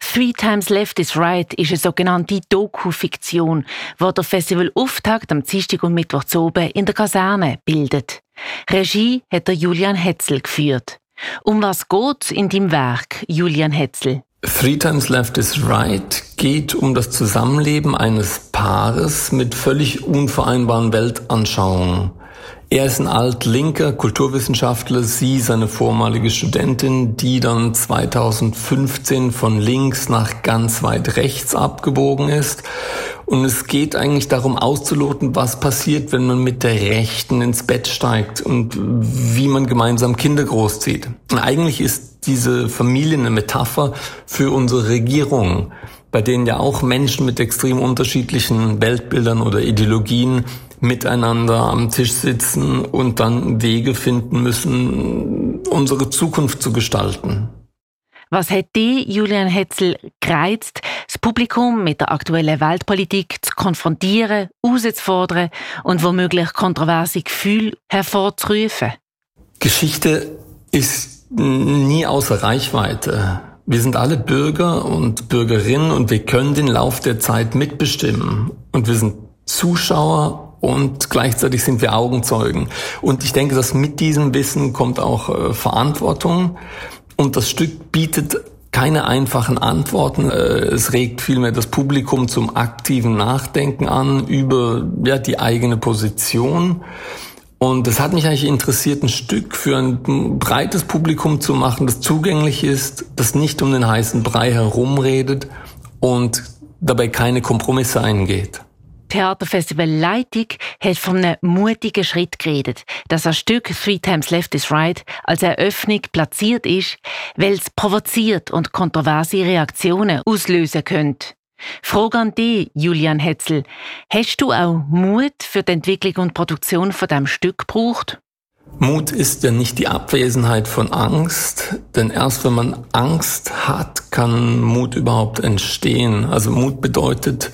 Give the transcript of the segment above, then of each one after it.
Three Times Left is Right ist eine sogenannte Doku-Fiktion, die der Festivalauftakt am Dienstag und Mittwoch zu oben in der Kaserne bildet. Regie hat der Julian Hetzel geführt. Um was geht's in deinem Werk, Julian Hetzel? Three Times Left is Right geht um das Zusammenleben eines Paares mit völlig unvereinbaren Weltanschauungen. Er ist ein altlinker Kulturwissenschaftler, sie seine vormalige Studentin, die dann 2015 von links nach ganz weit rechts abgebogen ist. Und es geht eigentlich darum auszuloten, was passiert, wenn man mit der Rechten ins Bett steigt und wie man gemeinsam Kinder großzieht. Und eigentlich ist diese Familie eine Metapher für unsere Regierung, bei denen ja auch Menschen mit extrem unterschiedlichen Weltbildern oder Ideologien miteinander am Tisch sitzen und dann Wege finden müssen, unsere Zukunft zu gestalten. Was hat dich, Julian Hetzel, gereizt, das Publikum mit der aktuellen Weltpolitik zu konfrontieren, herauszufordern und womöglich kontroverse Gefühle hervorzurufen? Geschichte ist nie außer Reichweite. Wir sind alle Bürger und Bürgerinnen und wir können den Lauf der Zeit mitbestimmen. Und wir sind Zuschauer und gleichzeitig sind wir Augenzeugen. Und ich denke, dass mit diesem Wissen kommt auch Verantwortung. Und das Stück bietet keine einfachen Antworten. Es regt vielmehr das Publikum zum aktiven Nachdenken an über die eigene Position. Und es hat mich eigentlich interessiert, ein Stück für ein breites Publikum zu machen, das zugänglich ist, das nicht um den heißen Brei herumredet und dabei keine Kompromisse eingeht. Theaterfestival Leitung hat von einem mutigen Schritt geredet, dass das Stück Three Times Left is Right als Eröffnung platziert ist, weil es provoziert und kontroverse Reaktionen auslösen könnte. Frage an dich, Julian Hetzel. Hast du auch Mut für die Entwicklung und Produktion von diesem Stück gebraucht? Mut ist ja nicht die Abwesenheit von Angst, denn erst wenn man Angst hat, kann Mut überhaupt entstehen. Also Mut bedeutet,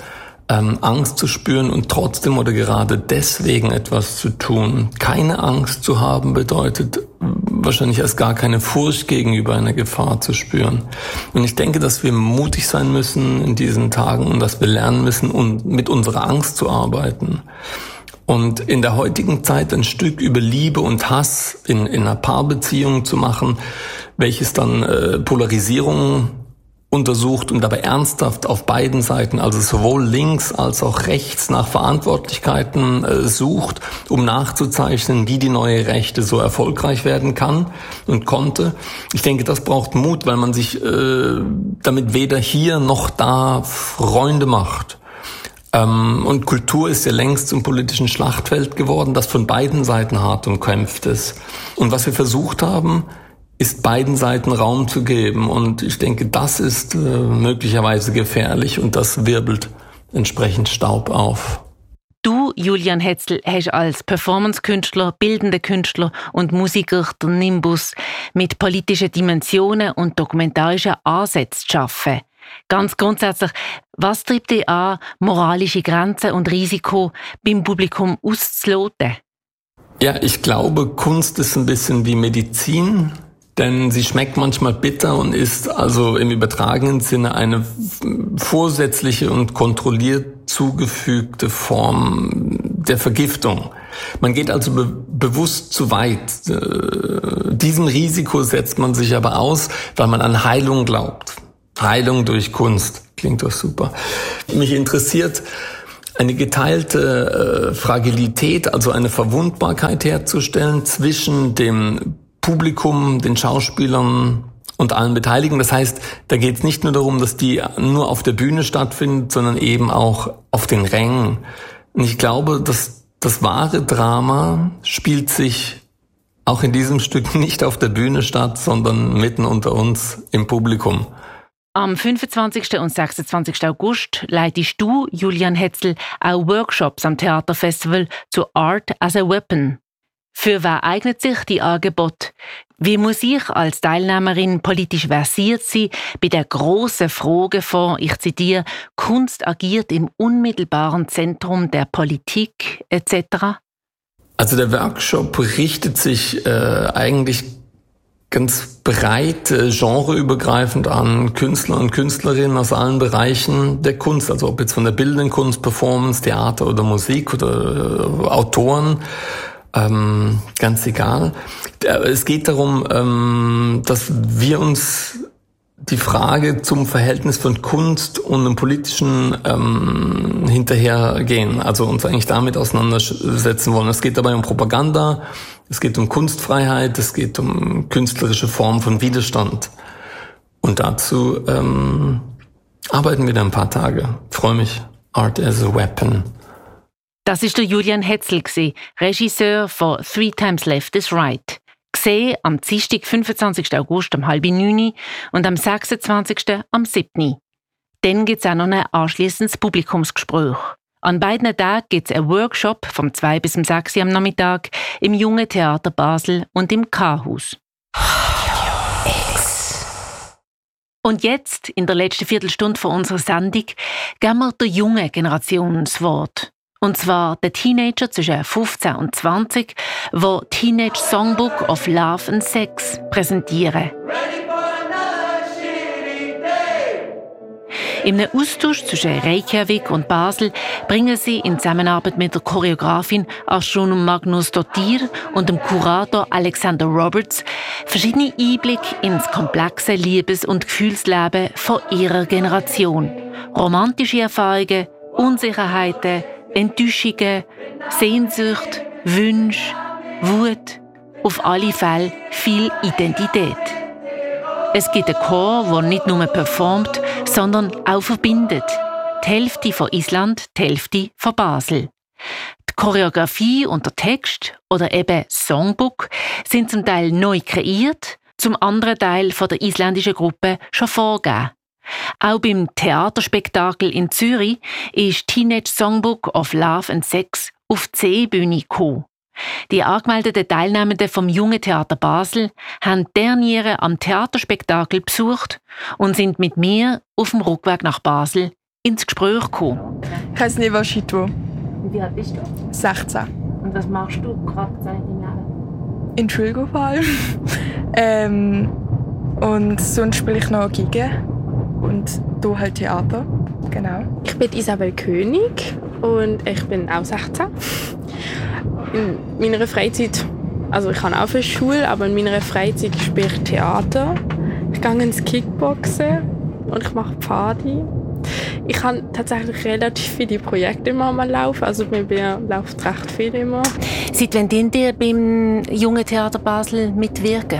Angst zu spüren und trotzdem oder gerade deswegen etwas zu tun. Keine Angst zu haben bedeutet wahrscheinlich erst gar keine Furcht gegenüber einer Gefahr zu spüren. Und ich denke, dass wir mutig sein müssen in diesen Tagen und dass wir lernen müssen, mit unserer Angst zu arbeiten. Und in der heutigen Zeit ein Stück über Liebe und Hass in einer Paarbeziehung zu machen, welches dann Polarisierung untersucht und dabei ernsthaft auf beiden Seiten, also sowohl links als auch rechts, nach Verantwortlichkeiten sucht, um nachzuzeichnen, wie die neue Rechte so erfolgreich werden kann und konnte. Ich denke, das braucht Mut, weil man sich damit weder hier noch da Freunde macht. Und Kultur ist ja längst zum politischen Schlachtfeld geworden, das von beiden Seiten hart umkämpft ist. Und was wir versucht haben, ist beiden Seiten Raum zu geben. Und ich denke, das ist möglicherweise gefährlich und das wirbelt entsprechend Staub auf. Du, Julian Hetzel, hast als Performance-Künstler, bildender Künstler und Musiker den Nimbus mit politischen Dimensionen und dokumentarischen Ansätzen zu arbeiten. Ganz grundsätzlich, was treibt dich an, moralische Grenzen und Risiko beim Publikum auszuloten? Ja, ich glaube, Kunst ist ein bisschen wie Medizin. Denn sie schmeckt manchmal bitter und ist also im übertragenen Sinne eine vorsätzliche und kontrolliert zugefügte Form der Vergiftung. Man geht also bewusst zu weit. Diesem Risiko setzt man sich aber aus, weil man an Heilung glaubt. Heilung durch Kunst. Klingt doch super. Mich interessiert, eine geteilte Fragilität, also eine Verwundbarkeit herzustellen zwischen dem Publikum, den Schauspielern und allen Beteiligten. Das heißt, da geht es nicht nur darum, dass die nur auf der Bühne stattfindet, sondern eben auch auf den Rängen. Und ich glaube, dass das wahre Drama spielt sich auch in diesem Stück nicht auf der Bühne statt, sondern mitten unter uns im Publikum. Am 25. und 26. August leitest du, Julian Hetzel, auch Workshops am Theaterfestival zu Art as a Weapon. Für wer eignet sich die Angebot? Wie muss ich als Teilnehmerin politisch versiert sein bei der grossen Frage von, ich zitiere, Kunst agiert im unmittelbaren Zentrum der Politik etc.? Also der Workshop richtet sich eigentlich ganz breit, genreübergreifend an Künstler und Künstlerinnen aus allen Bereichen der Kunst, also ob jetzt von der bildenden Kunst, Performance, Theater oder Musik oder Autoren, ganz egal. Es geht darum, dass wir uns die Frage zum Verhältnis von Kunst und dem Politischen hinterhergehen, also uns eigentlich damit auseinandersetzen wollen. Es geht dabei um Propaganda, es geht um Kunstfreiheit, es geht um künstlerische Formen von Widerstand. Und dazu arbeiten wir dann ein paar Tage. Ich freue mich. Art as a Weapon. Das ist der Julian Hetzel, Regisseur von Three Times Left is Right. Gesehen am Dienstag, 25. August um 8:30 und am 26. am 7. Dann gibt es auch noch ein anschliessendes Publikumsgespräch. An beiden Tagen gibt es einen Workshop vom 2 bis 6 am Nachmittag im Jungen Theater Basel und im K-Haus. Und jetzt, in der letzten Viertelstunde von unserer Sendung, geben wir der jungen Generation das Wort. Und zwar den Teenager zwischen 15 und 20, die Teenage Songbook of Love and Sex präsentieren. In einem Austausch zwischen Reykjavik und Basel bringen sie in Zusammenarbeit mit der Choreografin Astronom Magnus Dottir und dem Kurator Alexander Roberts verschiedene Einblicke ins komplexe Liebes- und Gefühlsleben von ihrer Generation. Romantische Erfahrungen, Unsicherheiten, Enttäuschungen, Sehnsucht, Wünsche, Wut, auf alle Fälle viel Identität. Es gibt einen Chor, der nicht nur performt, sondern auch verbindet. Die Hälfte von Island, die Hälfte von Basel. Die Choreografie und der Text oder eben Songbook sind zum Teil neu kreiert, zum anderen Teil von der isländischen Gruppe schon vorgegeben. Auch beim Theaterspektakel in Zürich ist Teenage Songbook of Love and Sex auf die C-Bühne gekommen. Die angemeldeten Teilnehmenden vom Jungen Theater Basel haben die Derniere am Theaterspektakel besucht und sind mit mir auf dem Rückweg nach Basel ins Gespräch gekommen. Ich heiße Neva Schito. Wie alt bist du? 16. Und was machst du gerade seit dem Leben? In die Schule gefallen. Und sonst spiele ich noch Geige und hier halt Theater. Genau. Ich bin Isabel König und ich bin auch 16. In meiner Freizeit, also ich habe auch für Schule, aber in meiner Freizeit spiele ich Theater. Ich gehe ins Kickboxen und ich mache Party. Ich habe tatsächlich relativ viele Projekte immer mal laufen, also bei mir läuft recht viel immer. Seit wann dient ihr beim Jungen Theater Basel mitwirken?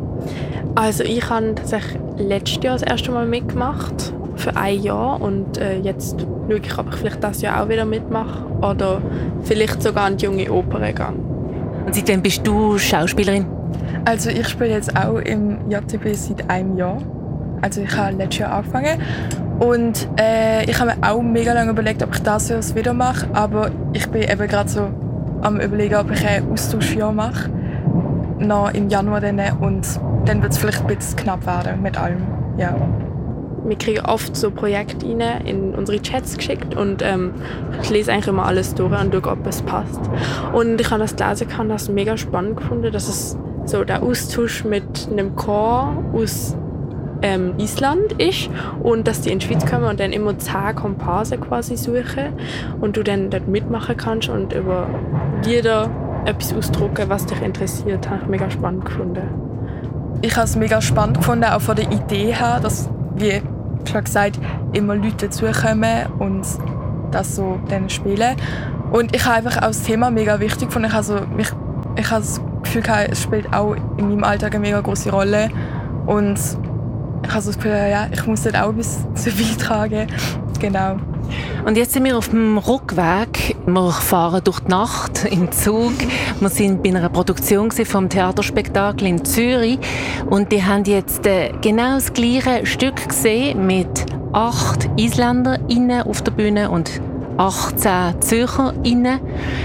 Also ich habe tatsächlich letztes Jahr das erste Mal mitgemacht, für ein Jahr, und jetzt schaue ich, ob ich vielleicht dieses Jahr auch wieder mitmache oder vielleicht sogar in die Junge Oper gehe. Und seit wann bist du Schauspielerin? Also ich spiele jetzt auch im JTB seit einem Jahr. Also ich habe letztes Jahr angefangen und ich habe mir auch mega lange überlegt, ob ich das Jahr wieder mache, aber ich bin eben gerade so am überlegen, ob ich ein Austauschjahr mache, noch im Januar dann, und dann wird es vielleicht ein bisschen knapp werden mit allem, ja. Wir kriegen oft so Projekte rein, in unsere Chats geschickt und ich lese eigentlich immer alles durch und schaue, ob es passt. Und ich habe das gelesen, ich habe das mega spannend gefunden, dass es so der Austausch mit einem Chor aus Island ist und dass die in die Schweiz kommen und dann immer 10 Komparsen quasi suchen und du dann dort mitmachen kannst und über Lieder etwas ausdrucken, was dich interessiert. Das habe ich mega spannend gefunden. Ich habe es mega spannend gefunden, auch von der Idee her, dass, wie schon gesagt, immer Leute dazukommen und das so dann spielen. Und ich habe einfach auch das Thema mega wichtig gefunden. Ich habe das Gefühl, es spielt auch in meinem Alltag eine mega große Rolle. Und ich habe so das Gefühl, ja, ich muss dort auch etwas dazu beitragen. Genau. Und jetzt sind wir auf dem Rückweg. Wir fahren durch die Nacht im Zug. Wir sind bei einer Produktion vom Theaterspektakel in Zürich. Und die haben jetzt genau das gleiche Stück gesehen mit 8 IsländerInnen auf der Bühne und 18 ZürcherInnen,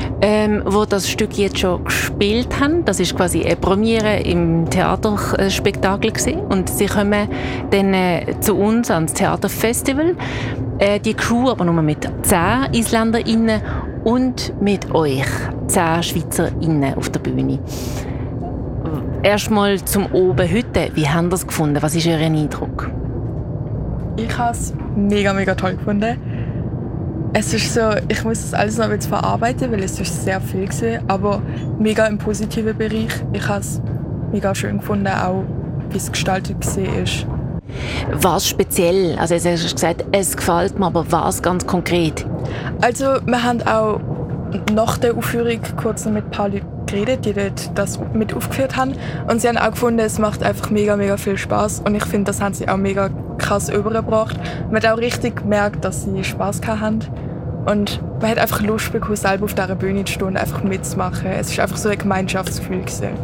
die das Stück jetzt schon gespielt haben. Das ist quasi eine Premiere im Theaterspektakel gewesen. Und sie kommen dann zu uns ans Theaterfestival. Die Crew aber nur mit 10 IsländerInnen und mit euch, 10 SchweizerInnen auf der Bühne. Erstmal zum Oben heute. Wie haben Sie es gefunden? Was ist Ihr Eindruck? Ich habe es mega, mega toll gefunden. Es ist so, ich muss das alles noch jetzt verarbeiten, weil es ist sehr viel war, aber mega im positiven Bereich. Ich habe es mega schön gefunden, auch wie es gestaltet war. Was speziell? Also jetzt hast du gesagt, es gefällt mir, aber was ganz konkret? Also wir haben auch nach der Aufführung kurz noch mit ein paar Leuten geredet, die dort das mit aufgeführt haben. Und sie haben auch gefunden, es macht einfach mega, mega viel Spaß. Und ich finde, das haben sie auch mega krass übergebracht. Man hat auch richtig gemerkt, dass sie Spaß hatten. Und man hat einfach Lust bekommen, selber auf dieser Bühne zu stehen und einfach mitzumachen. Es war einfach so ein Gemeinschaftsgefühl.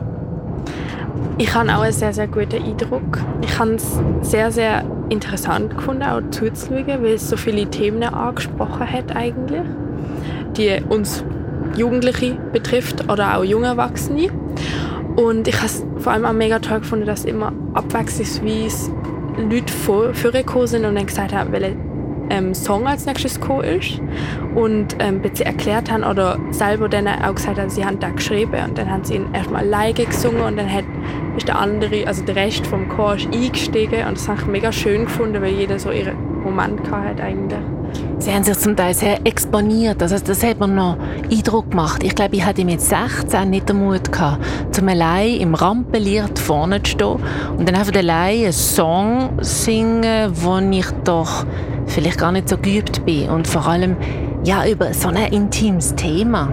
Ich habe auch einen sehr, sehr guten Eindruck. Ich habe es sehr, sehr interessant gefunden, auch zuzuschauen, weil es so viele Themen angesprochen hat eigentlich, die uns Jugendliche betrifft oder auch junge Erwachsene. Und ich habe es vor allem auch mega toll gefunden, dass immer abwechslungsweise Leute vorgekommen sind und dann gesagt haben, welcher Song als nächstes gekommen ist und sie erklärt haben oder selber dann auch gesagt haben, sie haben da geschrieben und dann haben sie ihn erstmal alleine gesungen und dann ist der andere, also der Rest vom Chor eingestiegen und das habe ich mega schön gefunden, weil jeder so ihren Moment hatte eigentlich. Sie haben sich zum Teil sehr exponiert, also das hat mir noch Eindruck gemacht. Ich glaube, ich hatte mit 16 nicht den Mut gehabt, zum allein im Rampenlicht vorne zu stehen und dann einfach allein einen Song singen, wo ich doch vielleicht gar nicht so geübt bin und vor allem ja, über so ein intimes Thema.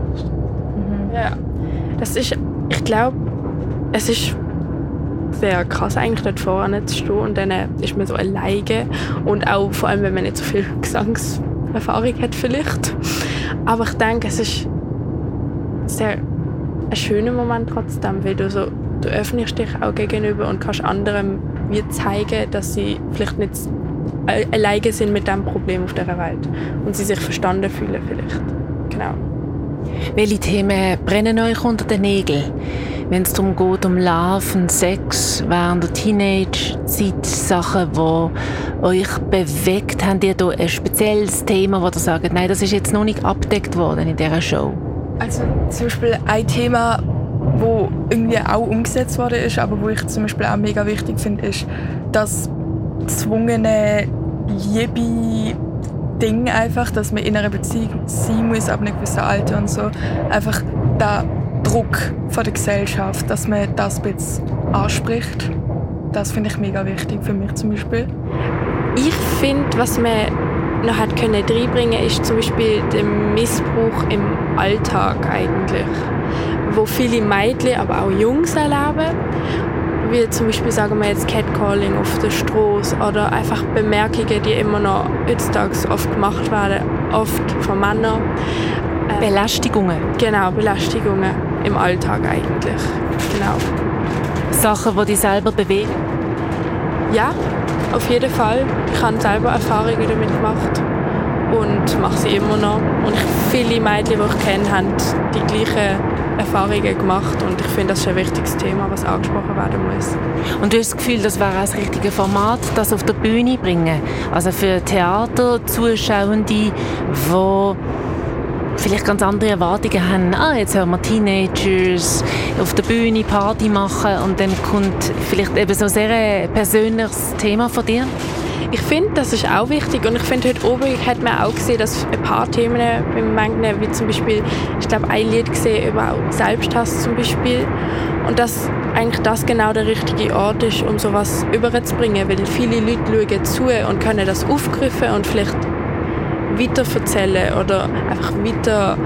Ja, das ist, ich glaube, es ist sehr krass eigentlich dort vorne zu stehen und dann ist man so alleine und auch vor allem, wenn man nicht so viel Gesangserfahrung hat vielleicht. Aber ich denke, es ist sehr ein schöner Moment trotzdem, weil du öffnest dich auch gegenüber und kannst anderen wie zeigen, dass sie vielleicht nicht alleine sind mit diesem Problem auf dieser Welt und sie sich verstanden fühlen vielleicht. Genau. Welche Themen brennen euch unter den Nägeln? Wenn es darum geht, um Love und Sex während der Teenage-Zeit, Sachen, die euch bewegt, habt ihr da ein spezielles Thema, wo ihr sagt, nein, das ist jetzt noch nicht abgedeckt worden in dieser Show? Also zum Beispiel ein Thema, das irgendwie auch umgesetzt worden ist, aber wo ich zum Beispiel auch mega wichtig finde, ist das gezwungene Liebe-Ding einfach, dass man in einer Beziehung sein muss, ab einem gewissen Alter und so. Einfach der Druck von der Gesellschaft, dass man das ein bisschen anspricht. Das finde ich mega wichtig für mich zum Beispiel. Ich finde, was man noch hat können reinbringen, ist zum Beispiel der Missbrauch im Alltag eigentlich, wo viele Mädchen, aber auch Jungs erleben. Wie zum Beispiel, sagen wir jetzt, Catcalling auf der Straße oder einfach Bemerkungen, die immer noch heutzutage oft gemacht werden, oft von Männern. Belästigungen? Genau, Belästigungen im Alltag eigentlich. Genau. Sachen, die dich selber bewegen? Ja, auf jeden Fall. Ich habe selber Erfahrungen damit gemacht und mache sie immer noch. Und viele Mädchen, die ich kenne, haben die gleichen Erfahrungen gemacht und ich finde, das ist ein wichtiges Thema, was angesprochen werden muss. Und du hast das Gefühl, das wäre auch das richtige Format, das auf der Bühne bringen? Also für Theaterzuschauende, die vielleicht ganz andere Erwartungen haben. Jetzt hören wir Teenagers auf der Bühne Party machen und dann kommt vielleicht eben so ein sehr persönliches Thema von dir? Ich finde, das ist auch wichtig und ich finde, heute oben hat man auch gesehen, dass ein paar Themen im Mangeln, wie zum Beispiel, ich glaube, ein Lied gesehen über Selbsthass zum Beispiel und dass eigentlich das genau der richtige Ort ist, um sowas überzubringen, weil viele Leute schauen zu und können das aufgreifen und vielleicht weiterverzählen oder einfach weiter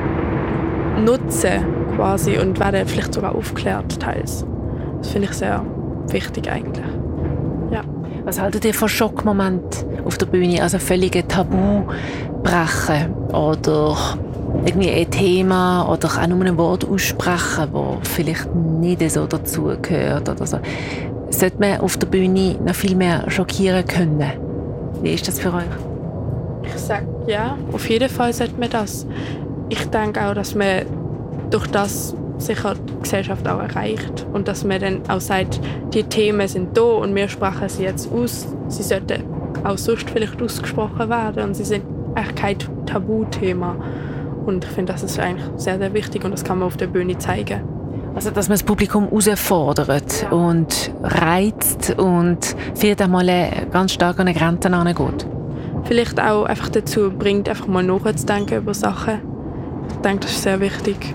nutzen quasi und werden vielleicht sogar aufgeklärt teils. Das finde ich sehr wichtig eigentlich. Ja. Was haltet ihr von Schockmoment auf der Bühne? Also völlige Tabu brechen oder irgendwie ein Thema oder auch nur ein Wort aussprechen, das vielleicht nicht so dazugehört oder so. Sollte man auf der Bühne noch viel mehr schockieren können? Wie ist das für euch? Ich sage ja, auf jeden Fall sollte man das. Ich denke auch, dass man durch das sicher die Gesellschaft auch erreicht und dass man dann auch sagt, die Themen sind da und wir sprechen sie jetzt aus. Sie sollten auch sonst vielleicht ausgesprochen werden und sie sind eigentlich kein Tabuthema. Und ich finde, das ist eigentlich sehr, sehr wichtig und das kann man auf der Bühne zeigen. Also, dass man das Publikum herausfordert und reizt und vielleicht einmal ganz stark an die Grenzen herangeht. Vielleicht auch einfach dazu bringt, einfach mal nachzudenken über Sachen. Ich denke, das ist sehr wichtig.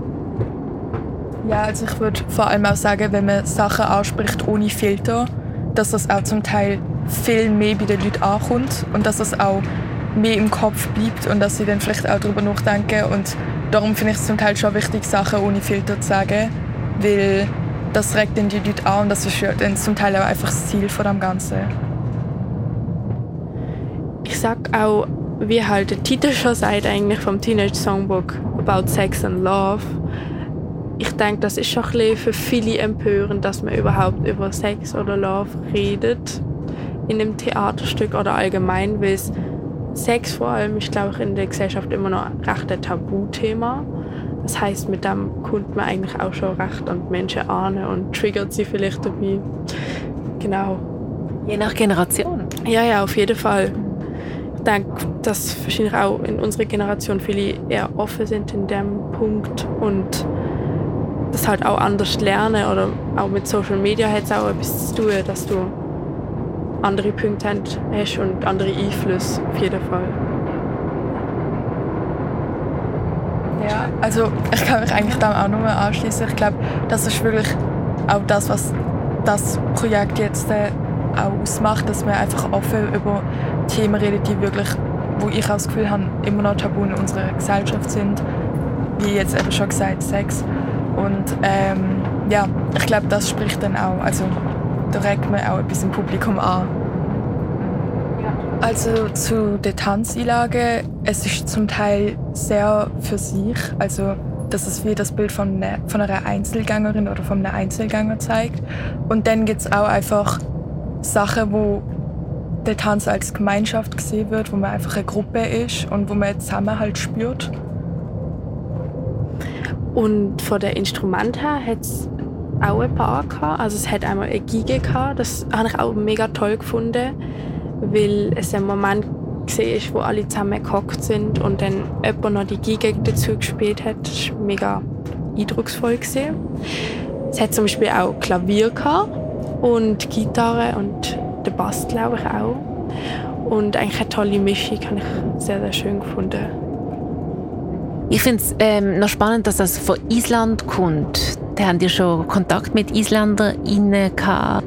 Ja, also ich würde vor allem auch sagen, wenn man Sachen anspricht ohne Filter, dass das auch zum Teil viel mehr bei den Leuten ankommt und dass das auch mehr im Kopf bleibt und dass sie dann vielleicht auch darüber nachdenken. Und darum finde ich es zum Teil schon wichtig, Sachen ohne Filter zu sagen, weil das regt dann die Leute an und das ist ja dann zum Teil auch einfach das Ziel von dem Ganzen. Ich sag auch, wie halt der Titel schon sagt, eigentlich vom Teenage Songbook About Sex and Love. Ich denke, das ist schon ein bisschen für viele empörend, dass man überhaupt über Sex oder Love redet in einem Theaterstück oder allgemein, weil Sex vor allem ist, glaube ich, in der Gesellschaft immer noch recht ein Tabuthema. Das heisst, mit dem kommt man eigentlich auch schon recht an die Menschen an und triggert sie vielleicht dabei. Genau. Je nach Generation? Ja, auf jeden Fall. Ich denke, dass wahrscheinlich auch in unserer Generation viele eher offen sind in dem Punkt und das halt auch anders lernen oder auch mit Social Media hat es auch etwas zu tun, dass du andere Punkte hast und andere Einflüsse auf jeden Fall. Ja, also ich kann mich eigentlich dem auch nur anschließen. Ich glaube, das ist wirklich auch das, was das Projekt jetzt auch ausmacht, dass wir einfach offen über Themen reden, die wirklich, wo ich auch das Gefühl habe, immer noch tabu in unserer Gesellschaft sind, wie jetzt eben schon gesagt, Sex. Und ja, ich glaube, das spricht dann auch, also da regt man auch etwas im Publikum an. Also zu den Tanzeinlagen, es ist zum Teil sehr für sich, also dass es wie das Bild von einer Einzelgängerin oder von einem Einzelgänger zeigt. Und dann gibt es auch einfach Sachen, wo der Tanz als Gemeinschaft gesehen wird, wo man einfach eine Gruppe ist und wo man Zusammenhalt spürt. Und von den Instrumenten her hat es auch ein paar gehabt. Also es hat einmal eine Geige gehabt, das habe ich auch mega toll gefunden, weil es ein Moment war, wo alle zusammen gehockt sind und dann jemand noch die Geige dazu gespielt hat. Das war mega eindrucksvoll. Es hat zum Beispiel auch Klavier gehabt und Gitarre und den Bass, glaube ich, auch. Und eigentlich eine tolle Mischung, habe ich sehr, sehr schön gefunden. Ich finde es noch spannend, dass das von Island kommt. Da haben die schon Kontakt mit IsländerInnen gehabt?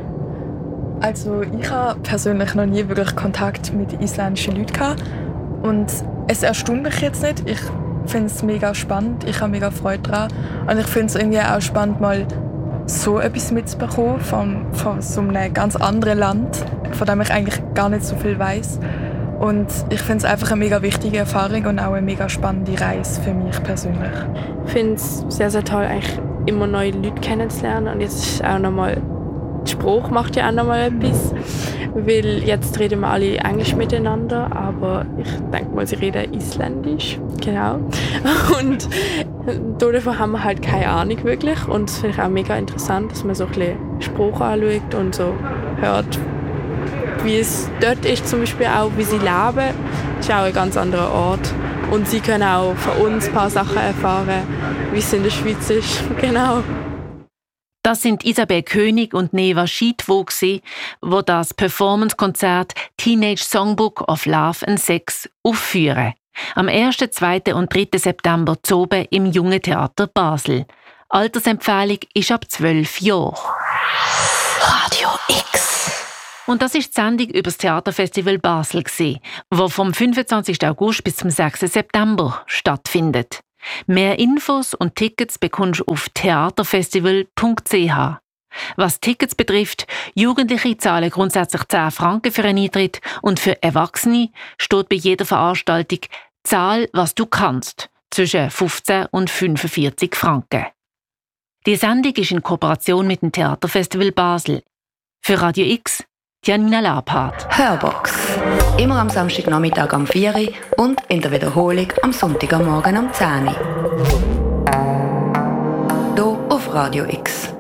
Also ich habe persönlich noch nie wirklich Kontakt mit isländischen Leuten gehabt. Und es erstaunt mich jetzt nicht. Ich finde es mega spannend. Ich habe mega Freude daran. Und ich finde es irgendwie auch spannend, mal so etwas mitzubekommen von so einem ganz anderen Land, von dem ich eigentlich gar nicht so viel weiss. Und ich finde es einfach eine mega wichtige Erfahrung und auch eine mega spannende Reise für mich persönlich. Ich finde es sehr, sehr toll, eigentlich immer neue Leute kennenzulernen. Und jetzt ist auch nochmal, der Spruch macht ja auch nochmal etwas. Weil jetzt reden wir alle Englisch miteinander, aber ich denke mal, sie reden Isländisch. Genau. Und davon haben wir halt keine Ahnung wirklich. Und das finde ich auch mega interessant, dass man so ein bisschen Spruch anschaut und so hört, wie es dort ist, zum Beispiel auch, wie sie leben. Das ist auch ein ganz anderer Ort. Und sie können auch von uns ein paar Sachen erfahren, wie es in der Schweiz ist. Genau. Das sind Isabel König und Neva Schiedwo, die das Performance-Konzert Teenage Songbook of Love and Sex aufführen. Am 1., 2. und 3. September zu oben im Jungen Theater Basel. Altersempfehlung ist ab 12 Jahren. Radio X. Und das ist die Sendung über das Theaterfestival Basel, das vom 25. August bis zum 6. September stattfindet. Mehr Infos und Tickets bekommst du auf theaterfestival.ch. Was Tickets betrifft, Jugendliche zahlen grundsätzlich 10 Franken für einen Eintritt und für Erwachsene steht bei jeder Veranstaltung «Zahl, was du kannst» zwischen 15 und 45 Franken. Die Sendung ist in Kooperation mit dem Theaterfestival Basel. Für Radio X, Janina Labhardt. Hörbox. Immer am Samstagnachmittag am 4 Uhr und in der Wiederholung am Sonntagmorgen am 10 Uhr. Hier auf Radio X.